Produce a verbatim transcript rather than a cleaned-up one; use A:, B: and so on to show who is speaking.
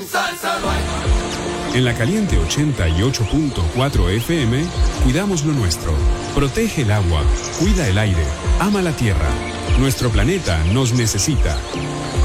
A: salsa no hay.
B: En La Caliente ochenta y ocho punto cuatro F M, cuidamos lo nuestro. Protege el agua, cuida el aire, ama la tierra. Nuestro planeta nos necesita.